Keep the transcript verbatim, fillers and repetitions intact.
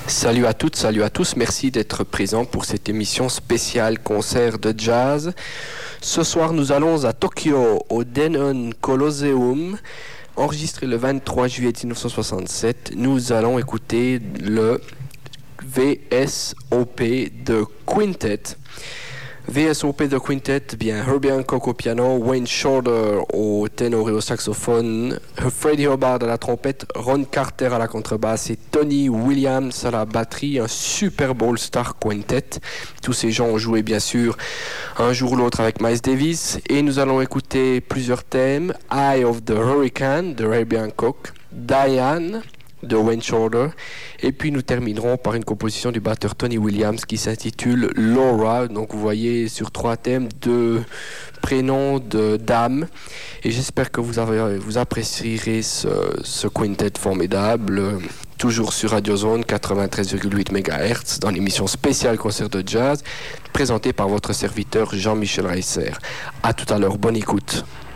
Salut à toutes, salut à tous, merci d'être présents pour cette émission spéciale concert de jazz. Ce soir, nous allons à Tokyo, au Denon Coliseum, enregistré le vingt-trois juillet dix-neuf cent soixante-sept. Nous allons écouter le V S O P de Quintet. V S O P de Quintet, bien Herbie Hancock au piano, Wayne Shorter au ténor et au saxophone, Freddie Hubbard à la trompette, Ron Carter à la contrebasse et Tony Williams à la batterie, un Super Bowl Star Quintet. Tous ces gens ont joué bien sûr un jour ou l'autre avec Miles Davis et nous allons écouter plusieurs thèmes: Eye of the Hurricane de Herbie Hancock, Diane de Wayne Shorter, et puis nous terminerons par une composition du batteur Tony Williams qui s'intitule Laura. Donc vous voyez sur trois thèmes deux prénoms de dames, et j'espère que vous, avez, vous apprécierez ce, ce quintet formidable, toujours sur Radio Zone quatre-vingt-treize virgule huit mégahertz dans l'émission spéciale concert de jazz présentée par votre serviteur Jean-Michel Reisser. À tout à l'heure, bonne écoute.